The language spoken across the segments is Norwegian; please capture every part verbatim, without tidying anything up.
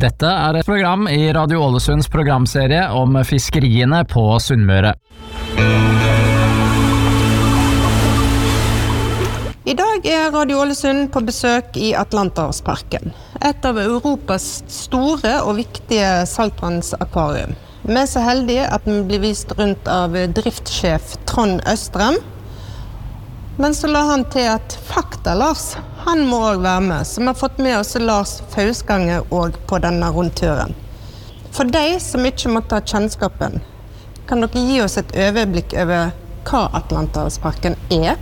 Dette er et program i Radio Ålesunds programserie om fiskeriene på Sunnmøre. I dag er Radio Ålesund på besøk i Atlanterhavsparken, et av Europas store og viktige saltvannsakvarium. Vi er så heldige at vi blir vist rundt av driftssjef Trond Østrem, men så la han til at fakta Lars, han må også være med, så vi har fått med oss Lars Fausgange også på denne rundturen. For deg som ikke måtte ha kjennskapen, kan dere gi oss et overblikk over hva Atlanterhavsparken er?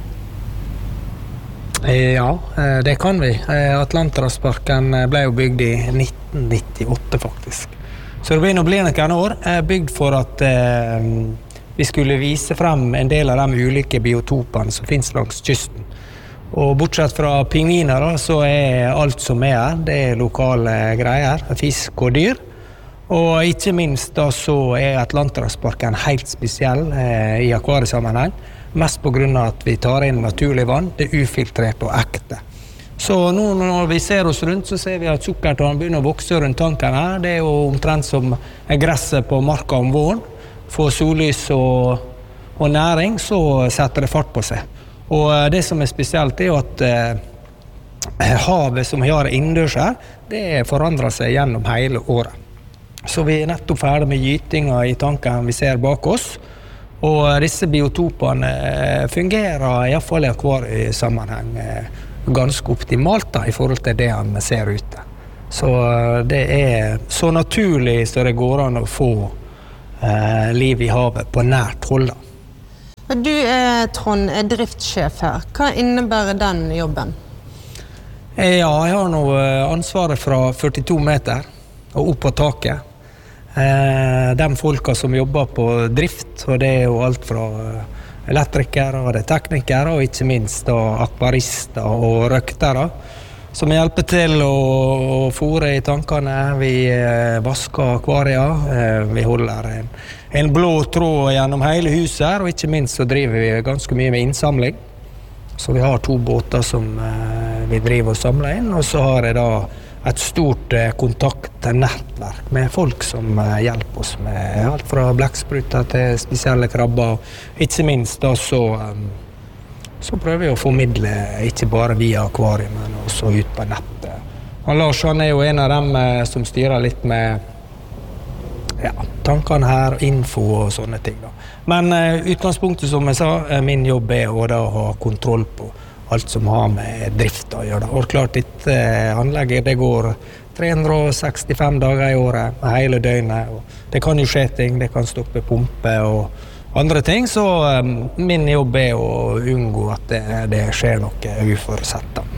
Ja, det kan vi. Atlanterhavsparken ble jo bygd i nitten nittiåtte faktisk. Så det begynner å bli noen år, bygd for at eh, vi skulle vise frem en del av de ulike biotopene som finnes langs kysten. Og bortsett fra pingviner da, så er alt som er her, det er lokale greier, fisk og dyr. Og ikke minst da så er Atlanterhavsparken helt spesiell eh, i akvariesammenheng. Mest på grunn av at vi tar inn naturlig vann, det er ufiltrert og ekte. Så nå når vi ser oss rundt, så ser vi at sukkertårn begynner å vokse rundt tanken her. Det er jo omtrent som gresset på marka om våren. Får sollys og, og næring, så setter det fart på seg. Og det som er spesielt er jo at eh, havet som vi har innendørs her, det forandrer seg gjennom hele året. Så vi er nettopp ferdig med gytinga i tanken vi ser bak oss. Og disse biotopene fungerer i hvert fall i akvariesammenheng ganske optimalt da, i forhold til det han ser ute. Så det er så naturlig så det går an å få eh, liv i havet på nært hold. Du er, Trond, er driftssjef her. Hva innebærer den jobben? Ja, jeg har nå ansvaret fra førtito meter og opp på taket. De folka som jobber på drift, og det er jo alt fra elektrikere, og det er teknikere, og ikke minst da, akvarister og røktere, som hjelper til å, å fôre i tankene. Vi vasker akvarier, vi holder en, en blå tråd gjennom hele huset her, og ikke minst så driver vi ganske mye med innsamling. Så vi har to båter som eh, vi driver og samler inn, og så har jeg da et stort eh, kontaktnettverk med folk som eh, hjelper oss med alt fra blekkspruter til spesielle krabber. Ikke minst da så, um, så prøver vi å formidle ikke bare via akvariet, men også ut på nettet. Og Lars han er jo en av dem eh, som styrer litt med ja, tankene her, info og sånne ting da. Men eh, utgangspunktet som jeg sa, eh, min jobb er å da ha kontroll på alt som har med drift å gjøre. Og klart dette eh, anlegget, det går tre hundre sekstifem dager i året, hele døgnet. Og det kan jo skje ting, det kan stoppe pumpe og andre ting, så eh, min jobb er å unngå at det, det skjer noe uforutsett.